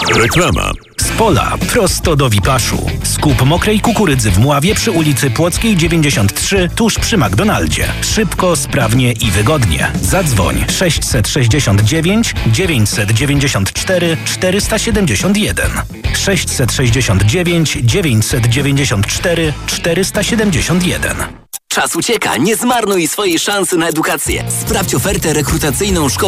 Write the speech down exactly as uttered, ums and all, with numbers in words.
Reklama. Z pola prosto do Wipaszu. Skup mokrej kukurydzy w Mławie przy ulicy Płockiej dziewięćdziesiąt trzy, tuż przy McDonaldzie. Szybko, sprawnie i wygodnie. Zadzwoń sześćset sześćdziesiąt dziewięć dziewięćset dziewięćdziesiąt cztery czterysta siedemdziesiąt jeden. sześćset sześćdziesiąt dziewięć dziewięćset dziewięćdziesiąt cztery czterysta siedemdziesiąt jeden. Czas ucieka, nie zmarnuj swojej szansy na edukację. Sprawdź ofertę rekrutacyjną szkoły